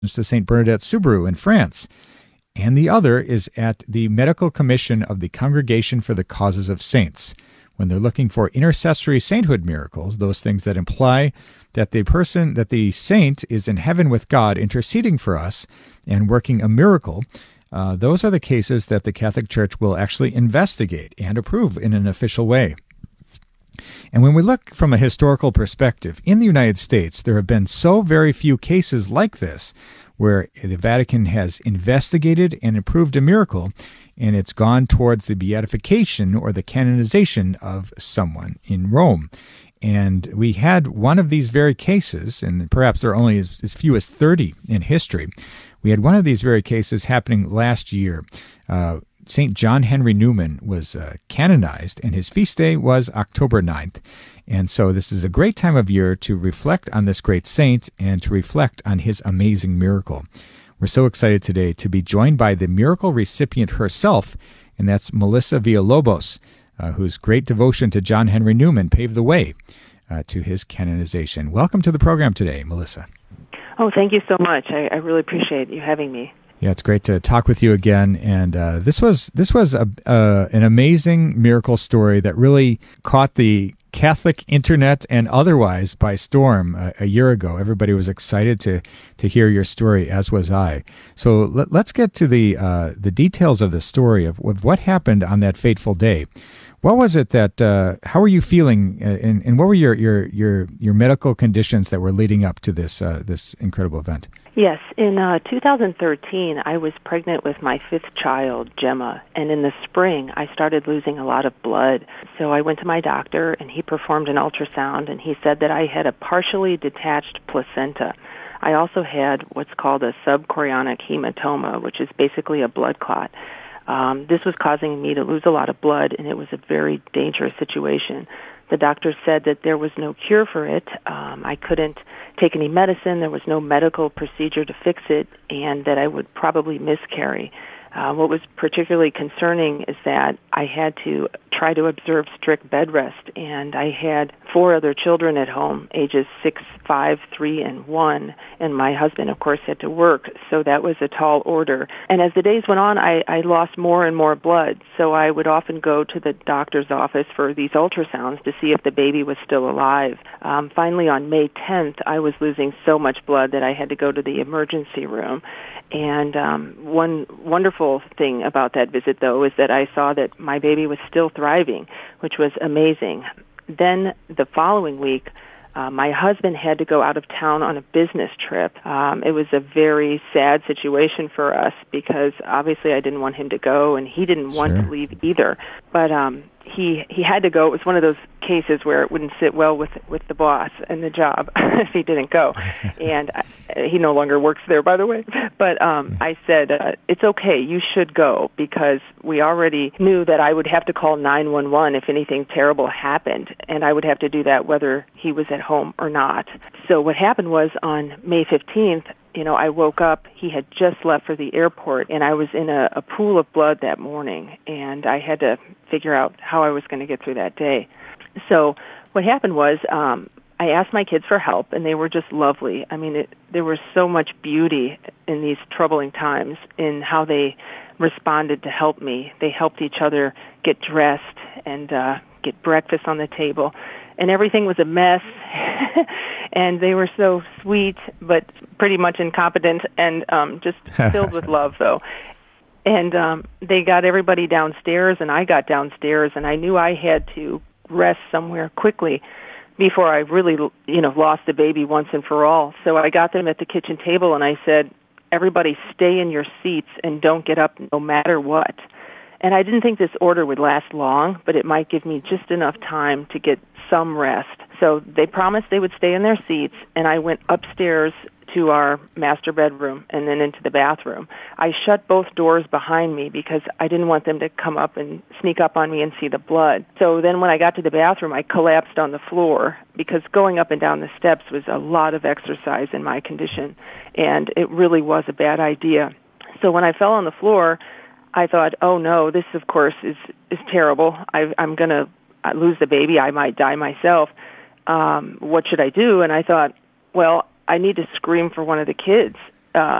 to St. Bernadette Subaru in France. And the other is at the Medical Commission of the Congregation for the Causes of Saints, when they're looking for intercessory sainthood miracles, those things that imply that the saint is in heaven with God interceding for us and working a miracle. Those are the cases that the Catholic Church will actually investigate and approve in an official way. And when we look from a historical perspective, in the United States, there have been so very few cases like this where the Vatican has investigated and approved a miracle, and it's gone towards the beatification or the canonization of someone in Rome. And we had one of these very cases, and perhaps there are only as few as 30 in history. We had one of these very cases happening last year. St. John Henry Newman was canonized, and his feast day was October 9th. And so this is a great time of year to reflect on this great saint and to reflect on his amazing miracle. We're so excited today to be joined by the miracle recipient herself, and that's Melissa Villalobos, whose great devotion to John Henry Newman paved the way to his canonization. Welcome to the program today, Melissa. Oh, thank you so much. I really appreciate you having me. Yeah, it's great to talk with you again. And this was an amazing miracle story that really caught the Catholic internet and otherwise by storm a year ago. Everybody was excited to hear your story, as was I. So let's get to the details of the story of what happened on that fateful day. What was it that? How were you feeling, and what were your medical conditions that were leading up to this incredible event? Yes, in 2013, I was pregnant with my fifth child, Gemma, and in the spring, I started losing a lot of blood. So I went to my doctor, and he performed an ultrasound, and he said that I had a partially detached placenta. I also had what's called a subchorionic hematoma, which is basically a blood clot. This was causing me to lose a lot of blood, and it was a very dangerous situation. The doctor said that there was no cure for it. I couldn't take any medicine. There was no medical procedure to fix it, and that I would probably miscarry. What was particularly concerning is that I had to try to observe strict bed rest, and I had 4 other children at home, ages 6, 5, 3, and 1, and my husband, of course, had to work, so that was a tall order. And as the days went on, I lost more and more blood, so I would often go to the doctor's office for these ultrasounds to see if the baby was still alive. Finally, on May 10th, I was losing so much blood that I had to go to the emergency room. And one wonderful thing about that visit, though, is that I saw that my baby was still thriving, which was amazing. Then the following week, my husband had to go out of town on a business trip. It was a very sad situation for us because obviously I didn't want him to go, and he didn't want to leave either. But he had to go. It was one of those cases where it wouldn't sit well with the boss and the job if he didn't go. And he no longer works there, by the way. But I said, it's okay, you should go, because we already knew that I would have to call 911 if anything terrible happened, and I would have to do that whether he was at home or not. So what happened was on May 15th, I woke up, he had just left for the airport, and I was in a pool of blood that morning, and I had to figure out how I was going to get through that day. So what happened was I asked my kids for help, and they were just lovely. I mean, there was so much beauty in these troubling times in how they responded to help me. They helped each other get dressed and get breakfast on the table, and everything was a mess. And they were so sweet, but pretty much incompetent, and just filled with love, though. And they got everybody downstairs, and I got downstairs, and I knew I had to rest somewhere quickly before I really, lost the baby once and for all. So I got them at the kitchen table, and I said, everybody stay in your seats and don't get up no matter what. And I didn't think this order would last long, but it might give me just enough time to get some rest. So they promised they would stay in their seats, and I went upstairs to our master bedroom and then into the bathroom. I shut both doors behind me because I didn't want them to come up and sneak up on me and see the blood. So then when I got to the bathroom, I collapsed on the floor because going up and down the steps was a lot of exercise in my condition, and it really was a bad idea. So when I fell on the floor, I thought, oh no, this of course is terrible. I'm going to lose the baby. I might die myself. What should I do? And I thought, well, I need to scream for one of the kids.